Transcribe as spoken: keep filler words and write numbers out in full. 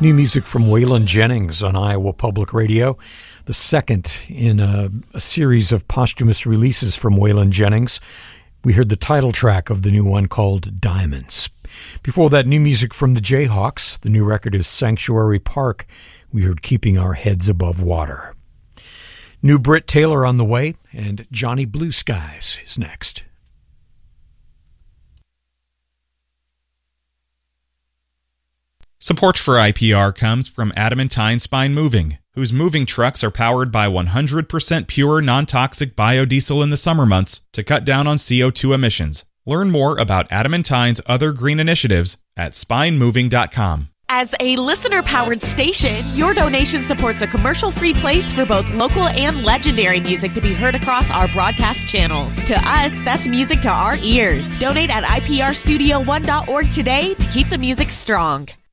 New music from Waylon Jennings on Iowa Public Radio, the second in a, a series of posthumous releases from Waylon Jennings. We heard the title track of the new one called Diamonds. Before that, new music from the Jayhawks. The new record is Sanctuary Park. We heard Keeping Our Heads Above Water. New Britt Taylor on the way, and Johnny Blue Skies is next. Support for I P R comes from Adamantine Spine Moving, whose moving trucks are powered by one hundred percent pure non-toxic biodiesel in the summer months to cut down on C O two emissions. Learn more about Adamantine's other green initiatives at spine moving dot com. As a listener-powered station, your donation supports a commercial-free place for both local and legendary music to be heard across our broadcast channels. To us, that's music to our ears. Donate at I P R studio one dot org today to keep the music strong.